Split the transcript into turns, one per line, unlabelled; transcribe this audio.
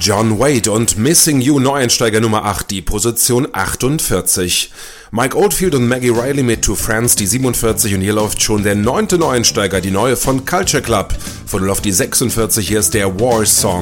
John Wade und Missing You Neueinsteiger Nummer 8, die Position 48. Mike Oldfield und Maggie Riley mit Two Friends, die 47, und hier läuft schon der 9. Neueinsteiger, die neue von Culture Club. Von 0 auf die 46, hier ist der War Song.